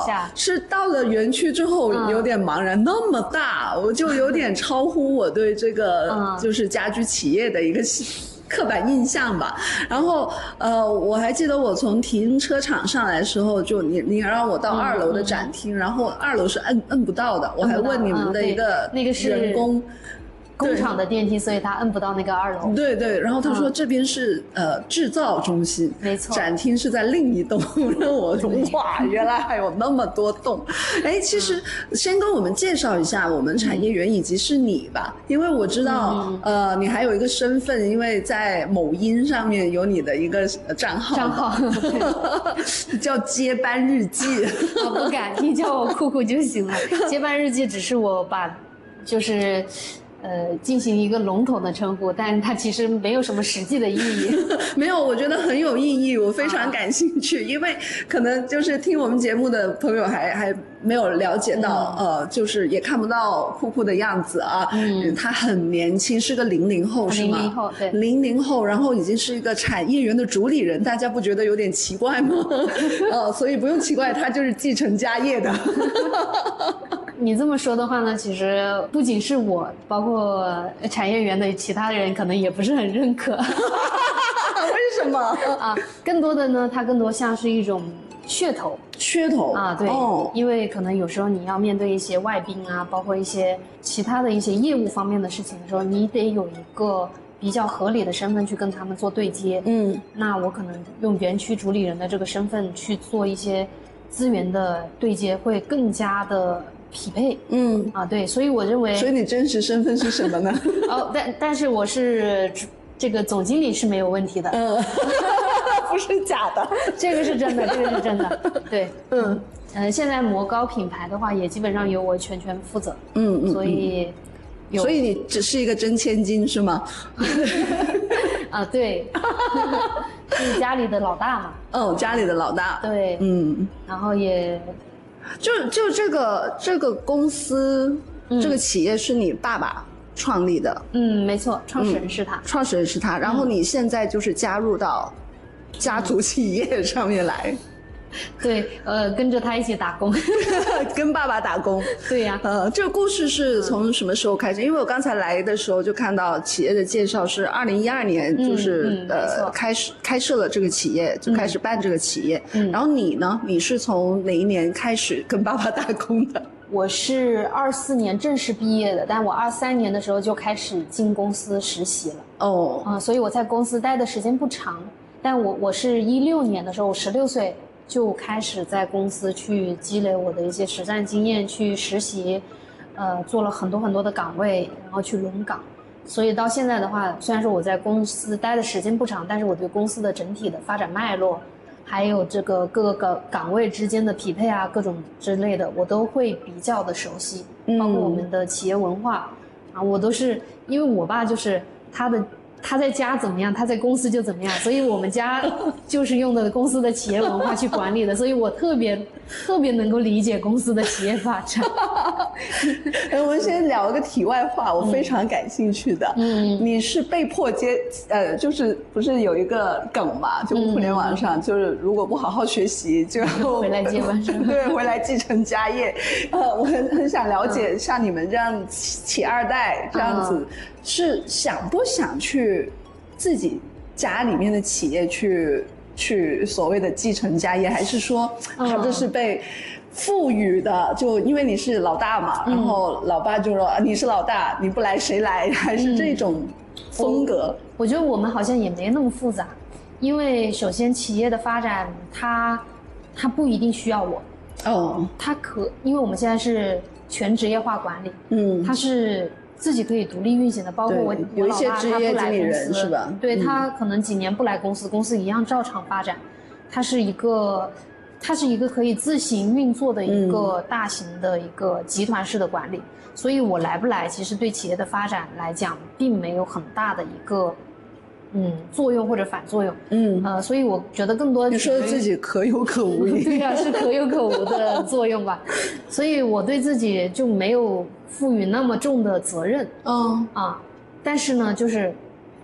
下。 是到了园区之后有点茫然，那么大，我就有点超乎我对这个就是家居企业的一个刻板印象吧。然后我还记得我从停车场上来的时候，就你让我到2楼的展厅，然后2楼是摁不到的，我还问你们的一个员工。 工厂的电梯，所以他摁不到那个2楼。 对对，然后他说这边是制造中心， 没错， 展厅是在另一栋。让我哇，原来还有那么多栋。哎，其实先跟我们介绍一下我们产业园以及是你吧，因为我知道你还有一个身份，因为在某音上面有你的一个账号叫接班日记。 我不敢，你叫我酷酷就行了。接班日记只是我把就是进行一个笼统的称呼，但它其实没有什么实际的意义。 没有，我觉得很有意义，我非常感兴趣，因为可能就是听我们节目的朋友还没有了解到，就是也看不到酷酷的样子啊。他很年轻，是个00后是吗 ？00后，对 ，00后，然后已经是一个产业园的主理人，大家不觉得有点奇怪吗？所以不用奇怪，他就是继承家业的。 你这么说的话呢，其实不仅是我，包括产业园的其他人可能也不是很认可。 为什么啊？更多的呢，它更多像是一种噱头啊，对，因为可能有时候你要面对一些外宾啊，包括一些其他的一些业务方面的事情的时候，你得有一个比较合理的身份去跟他们做对接。那我可能用园区主理人的这个身份去做一些资源的对接，会更加的匹配。对，所以我认为， 所以你真实身份是什么呢？ 但是我是这个总经理是没有问题的。 不是假的， 这个是真的，这个是真的。对，现在摩高品牌的话，也基本上由我全权负责。所以你只是一个真千金是吗？ 对，是家里的老大嘛。 家里的老大。 对，然后也就这个公司，这个企业是你爸爸创立的。 没错，创始人是他。 然后你现在就是加入到家族企业上面来。 对，跟着他一起打工。 跟爸爸打工。 对呀。 这个故事是从什么时候开始？因为我刚才来的时候就看到企业的介绍是2012年，就是开设了这个企业，就开始办这个企业。然后你呢？你是从哪一年开始跟爸爸打工的？ 我是24年正式毕业的，但我23年的时候就开始进公司实习了。所以我在公司待的时间不长，但我是16年的时候，我16岁就开始在公司去积累我的一些实战经验，去实习，做了很多很多的岗位，然后去轮岗。所以到现在的话，虽然说我在公司待的时间不长，但是我对公司的整体的发展脉络，还有这个各个岗位之间的匹配啊，各种之类的，我都会比较的熟悉。包括我们的企业文化啊，我都是因为我爸就是他在家怎么样，他在公司就怎么样，所以我们家就是用的公司的企业文化去管理的，所以我特别能够理解公司的企业发展。 我们先聊个题外话，我非常感兴趣的。你是被迫就是不是有一个梗嘛？就互联网上，就是如果不好好学习，就回来接班生。 对，回来继承家业。我很想了解，像你们这样企二代这样子。是想不想去自己家里面的企业去所谓的继承家业，还是说这是被赋予的？就因为你是老大嘛，然后老爸就说你是老大，你不来谁来？还是这种风格？ 我觉得我们好像也没那么复杂，因为首先企业的发展它不一定需要我。因为我们现在是全职业化管理，它是自己可以独立运行的，包括我有一些职业经理人是吧？ 对，他可能几年不来公司，公司一样照常发展。它是一个可以自行运作的一个大型的一个集团式的管理，所以我来不来，其实对企业的发展来讲，并没有很大的一个作用或者反作用。所以我觉得更多你说自己可有可无。 对啊，是可有可无的作用吧。所以我对自己就没有赋予那么重的责任。但是呢，就是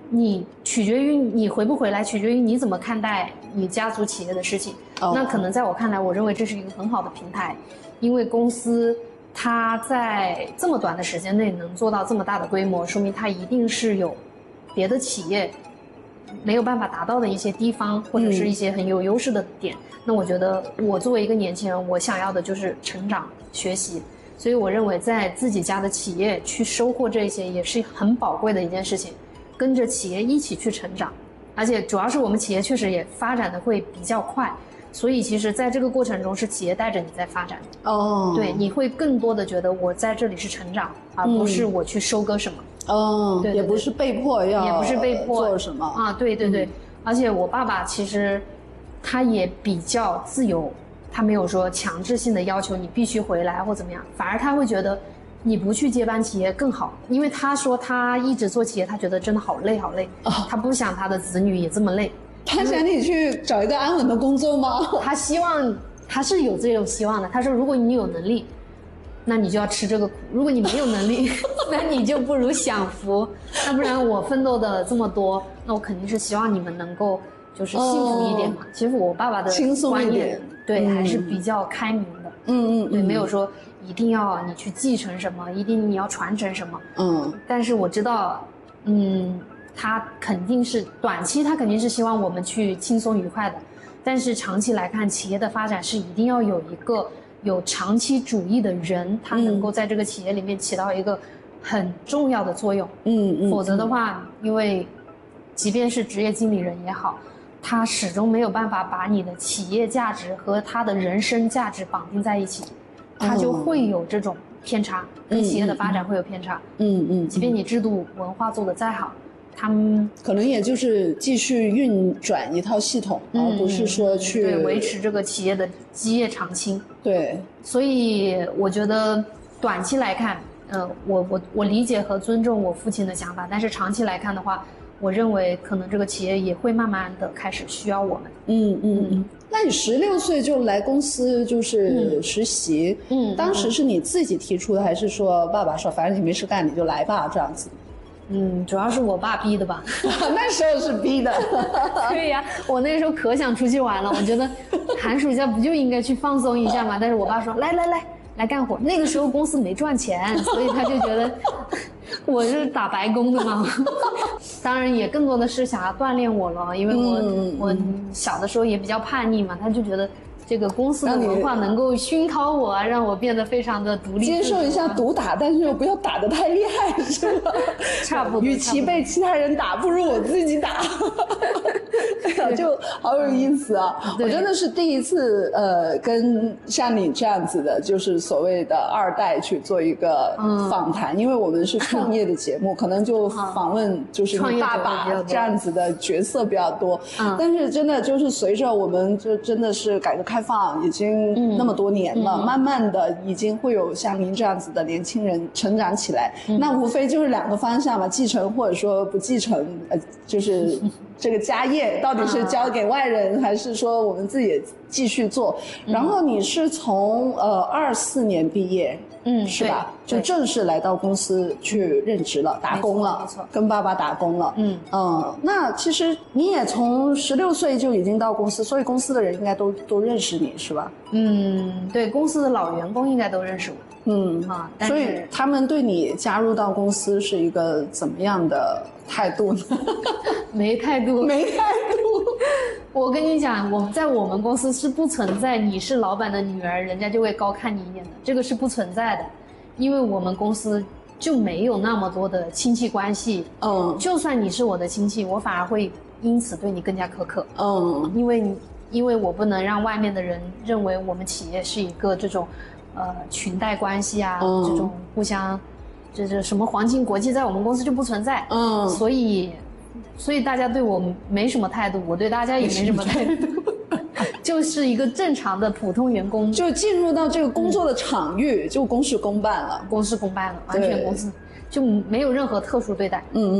你取决于你回不回来，取决于你怎么看待你家族企业的事情。那可能在我看来，我认为这是一个很好的平台，因为公司它在这么短的时间内能做到这么大的规模，说明它一定是有别的企业没有办法达到的一些地方，或者是一些很有优势的点。那我觉得我作为一个年轻人，我想要的就是成长学习，所以我认为在自己家的企业去收获这些也是很宝贵的一件事情，跟着企业一起去成长。而且主要是我们企业确实也发展的会比较快，所以其实在这个过程中是企业带着你在发展。对，你会更多的觉得我在这里是成长，而不是我去收割什么。 对，也不是被迫要， 也不是被迫做什么啊。对对对，而且我爸爸其实他也比较自由，他没有说强制性的要求你必须回来或怎么样，反而他会觉得你不去接班企业更好，因为他说他一直做企业，他觉得真的好累好累，他不想他的子女也这么累。 他想你去找一个安稳的工作吗？ 他希望，他是有这种希望的。他说如果你有能力，那你就要吃这个苦，如果你没有能力那你就不如享福，那不然我奋斗的这么多，那我肯定是希望你们能够就是幸福一点嘛。其实我爸爸的观念对还是比较开明的。对，没有说一定要你去继承什么，一定你要传承什么。但是我知道他肯定是短期他肯定是希望我们去轻松愉快的，但是长期来看企业的发展是一定要有一个有长期主义的人，他能够在这个企业里面起到一个很重要的作用。否则的话，因为即便是职业经理人也好，他始终没有办法把你的企业价值和他的人生价值绑定在一起，他就会有这种偏差，跟企业的发展会有偏差。即便你制度文化做得再好，他们可能也就是继续运转一套系统，而不是说去对维持这个企业的基业长青。 对， 所以我觉得短期来看，我理解和尊重我父亲的想法，但是长期来看的话，我认为可能这个企业也会慢慢的开始需要我们。 那你16岁就来公司就是实习，当时是你自己提出的，还是说爸爸说反正你没事干你就来吧这样子？ 主要是我爸逼的吧。 那时候是逼的。 对呀，我那时候可想出去玩了，我觉得寒暑假不就应该去放松一下嘛。但是我爸说来干活。那个时候公司没赚钱，所以他就觉得我是打白工的嘛。当然也更多的是想要锻炼我了，因为我小的时候也比较叛逆嘛，他就觉得这个公司的文化能够熏陶我啊，让我变得非常的独立， 接受一下毒打，但是又不要打得太厉害，是吧？ 差不多。 与其被其他人打，不如我自己打。就好有意思啊！我真的是第一次跟像你这样子的，就是所谓的2代去做一个访谈，因为我们是创业的节目，可能就访问就是你爸爸这样子的角色比较多。但是真的就是随着我们就真的是改革开放已经那么多年了，慢慢的已经会有像您这样子的年轻人成长起来。那无非就是2个方向嘛，继承或者说不继承，就是这个家业到底是交给外人，还是说我们自己继续做？然后你是从24年毕业，是吧？就正式来到公司去任职了，打工了，跟爸爸打工了。那其实你也从16岁就已经到公司，所以公司的人应该都认识你，是吧？ 对，公司的老员工应该都认识我。 所以他们对你加入到公司是一个怎么样的态度呢？ 没态度。我跟你讲，在我们公司是不存在你是老板的女儿，人家就会高看你一眼的，这个是不存在的，因为我们公司就没有那么多的亲戚关系。就算你是我的亲戚，我反而会因此对你更加苛刻。因为我不能让外面的人认为我们企业是一个这种裙带关系啊，这种互相这什么皇亲国戚在我们公司就不存在。所以大家对我没什么态度，我对大家也没什么态度。就是一个正常的普通员工， 就进入到这个工作的场域，就公事公办了， 完全公司就没有任何特殊對待。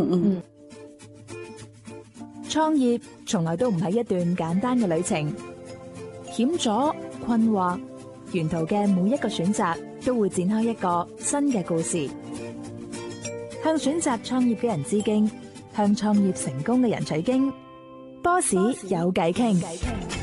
創業從來都唔係一段簡單嘅旅程，險阻、困惑，沿途嘅每一個選擇都會展開一個新嘅故事。向選擇創業嘅人致敬， 向創業成功嘅人取經。波士有偈傾。